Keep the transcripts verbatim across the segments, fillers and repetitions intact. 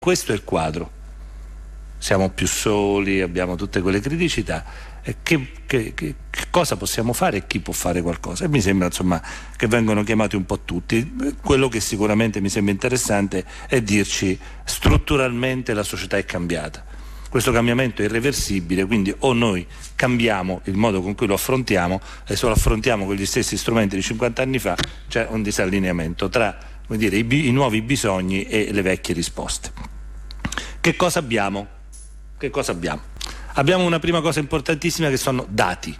Questo è il quadro. Siamo più soli, abbiamo tutte quelle criticità. E che, che, che, che cosa possiamo fare e chi può fare qualcosa? E mi sembra insomma che vengono chiamati un po' tutti. Quello che sicuramente mi sembra interessante è dirci strutturalmente la società è cambiata. Questo cambiamento è irreversibile, quindi o noi cambiamo il modo con cui lo affrontiamo e se lo affrontiamo con gli stessi strumenti di cinquanta anni fa c'è un disallineamento tra, come dire, i, bi- i nuovi bisogni e le vecchie risposte. Che cosa abbiamo? Che cosa abbiamo? Abbiamo una prima cosa importantissima che sono dati.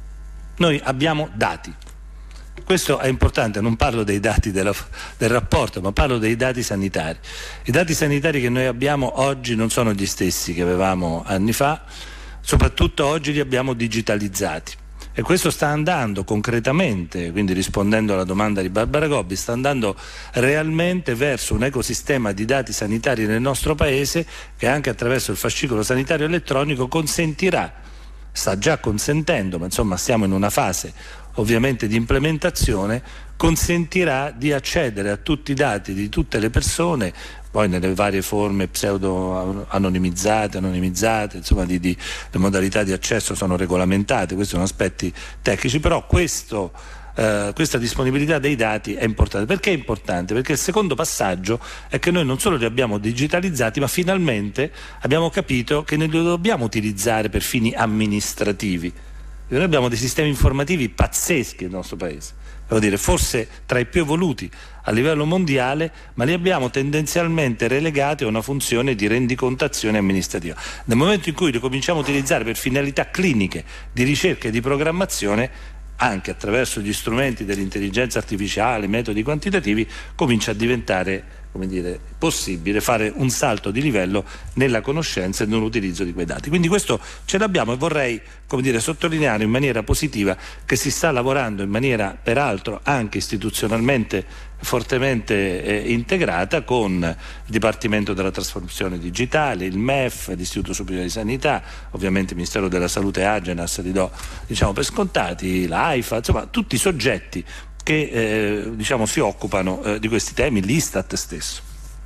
Noi abbiamo dati. Questo è importante, non parlo dei dati della, del rapporto, ma parlo dei dati sanitari. I dati sanitari che noi abbiamo oggi non sono gli stessi che avevamo anni fa, soprattutto oggi li abbiamo digitalizzati. E questo sta andando concretamente, quindi rispondendo alla domanda di Barbara Gobbi, sta andando realmente verso un ecosistema di dati sanitari nel nostro Paese che anche attraverso il fascicolo sanitario elettronico consentirà, sta già consentendo, ma insomma stiamo in una fase ovviamente di implementazione, consentirà di accedere a tutti i dati di tutte le persone, poi nelle varie forme pseudo anonimizzate, anonimizzate, insomma di, di, le modalità di accesso sono regolamentate, questi sono aspetti tecnici, però questo, eh, questa disponibilità dei dati è importante. Perché è importante? Perché il secondo passaggio è che noi non solo li abbiamo digitalizzati, ma finalmente abbiamo capito che ne li dobbiamo utilizzare per fini amministrativi. Noi abbiamo dei sistemi informativi pazzeschi nel nostro Paese, devo dire, forse tra i più evoluti a livello mondiale, ma li abbiamo tendenzialmente relegati a una funzione di rendicontazione amministrativa. Nel momento in cui li cominciamo a utilizzare per finalità cliniche, di ricerca e di programmazione, anche attraverso gli strumenti dell'intelligenza artificiale, metodi quantitativi, comincia a diventare, come dire, possibile fare un salto di livello nella conoscenza e nell'utilizzo di quei dati. Quindi questo ce l'abbiamo e vorrei, come dire, sottolineare in maniera positiva che si sta lavorando in maniera peraltro anche istituzionalmente fortemente eh, integrata con il Dipartimento della Trasformazione Digitale, il M E F, l'Istituto Superiore di Sanità, ovviamente il Ministero della Salute e Agenas li do diciamo per scontati, l'AIFA, insomma tutti i soggetti che eh, diciamo si occupano eh, di questi temi, l'Istat stesso.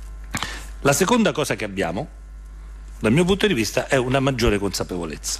La seconda cosa che abbiamo, dal mio punto di vista, è una maggiore consapevolezza.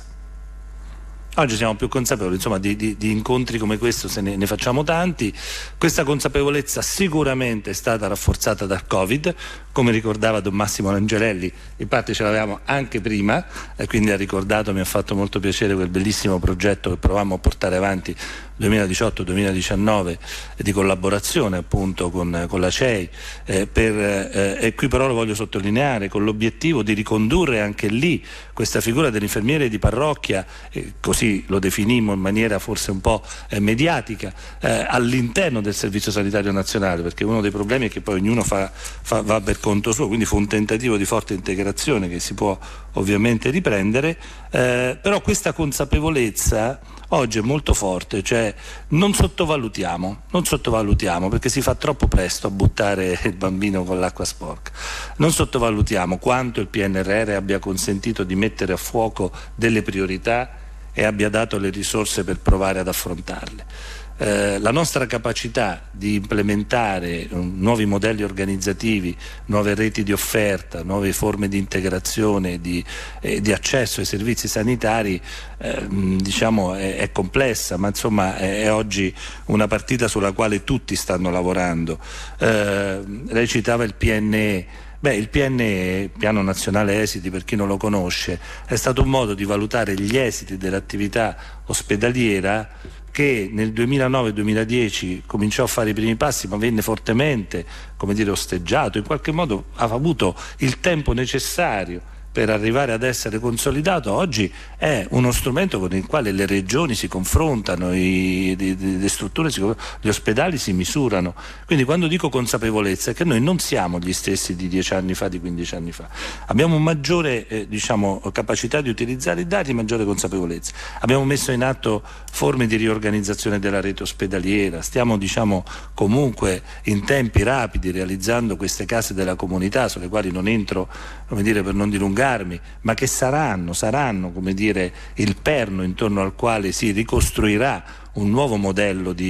Oggi siamo più consapevoli, insomma, di, di, di incontri come questo se ne, ne facciamo tanti. Questa consapevolezza sicuramente è stata rafforzata dal Covid, come ricordava Don Massimo Langelelli, in parte ce l'avevamo anche prima, e quindi ha ricordato, mi ha fatto molto piacere quel bellissimo progetto che provammo a portare avanti duemiladiciotto duemiladiciannove di collaborazione appunto con, con la C E I, eh, per, eh, e qui però lo voglio sottolineare, con l'obiettivo di ricondurre anche lì questa figura dell'infermiere di parrocchia, eh, così lo definimmo in maniera forse un po' eh, mediatica, eh, all'interno del Servizio Sanitario Nazionale, perché uno dei problemi è che poi ognuno fa, fa, va per conto suo, quindi fu un tentativo di forte integrazione che si può ovviamente riprendere, eh, però questa consapevolezza oggi è molto forte, cioè non sottovalutiamo, non sottovalutiamo perché si fa troppo presto a buttare il bambino con l'acqua sporca, non sottovalutiamo quanto il P N R R abbia consentito di mettere a fuoco delle priorità e abbia dato le risorse per provare ad affrontarle. Eh, la nostra capacità di implementare um, nuovi modelli organizzativi, nuove reti di offerta, nuove forme di integrazione, di, eh, di accesso ai servizi sanitari eh, diciamo è, è complessa, ma insomma è, è oggi una partita sulla quale tutti stanno lavorando. Eh, lei citava il P N E. Beh, il P N E, Piano Nazionale Esiti, per chi non lo conosce, è stato un modo di valutare gli esiti dell'attività ospedaliera che nel duemilanove duemiladieci cominciò a fare i primi passi, ma venne fortemente, come dire, osteggiato, in qualche modo ha avuto il tempo necessario per arrivare ad essere consolidato. Oggi è uno strumento con il quale le regioni si confrontano, i, le, le strutture, si, gli ospedali si misurano. Quindi quando dico consapevolezza è che noi non siamo gli stessi di dieci anni fa, di quindici anni fa. Abbiamo maggiore eh, diciamo, capacità di utilizzare i dati, maggiore consapevolezza. Abbiamo messo in atto forme di riorganizzazione della rete ospedaliera, stiamo diciamo, comunque in tempi rapidi realizzando queste case della comunità, sulle quali non entro, come dire, per non dilungarmi, ma che saranno, saranno come dire, il perno intorno al quale si ricostruirà un nuovo modello di,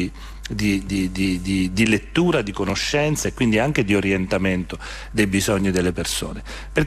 di, di, di, di, di lettura, di conoscenza e quindi anche di orientamento dei bisogni delle persone.